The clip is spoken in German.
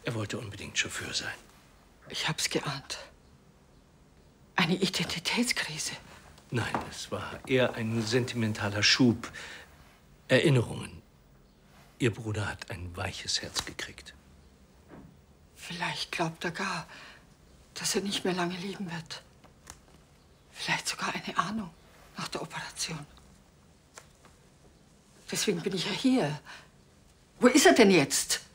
Er wollte unbedingt Chauffeur sein. Ich hab's geahnt. Eine Identitätskrise. Nein, es war eher ein sentimentaler Schub. Erinnerungen. Ihr Bruder hat ein weiches Herz gekriegt. Vielleicht glaubt er gar, dass er nicht mehr lange leben wird. Vielleicht sogar eine Ahnung nach der Operation. Deswegen bin ich ja hier. Wo ist er denn jetzt?